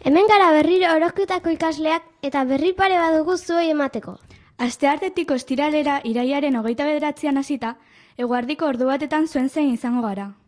Hemen gara berriro Orozketako ikasleak eta berri pare badugu zuei emateko. Asteartetik ostiralera irailaren 29an hasita, eguerdiko ordu batetan zuen zein izango gara.